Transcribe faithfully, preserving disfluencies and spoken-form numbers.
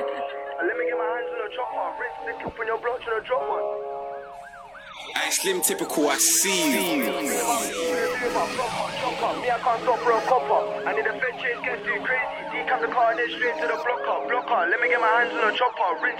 Let me get my hands on the chopper. Rinse the clip on your block to the drop one. I slim typical, I see you. Me, I can't stop for a copper. I need a fed chase, gets too crazy. Decap the car and then straight to the blocker. Blocker, let me get my hands on the chopper. Rinse